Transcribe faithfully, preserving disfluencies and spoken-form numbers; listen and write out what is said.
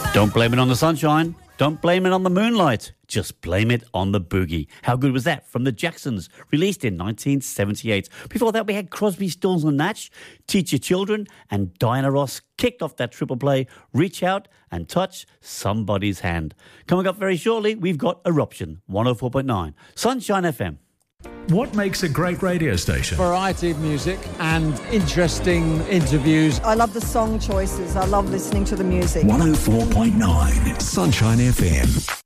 Don't blame it on the sunshine. Don't blame it on the moonlight. Just blame it on the boogie. How good was that? From the Jacksons, released in nineteen seventy-eight. Before that, we had Crosby, Stills and Nash, Teach Your Children, and Diana Ross kicked off that triple play, Reach Out and Touch Somebody's Hand. Coming up very shortly, we've got Eruption, one oh four point nine, Sunshine F M. What makes a great radio station? Variety of music and interesting interviews. I love the song choices. I love listening to the music. one oh four point nine Sunshine F M.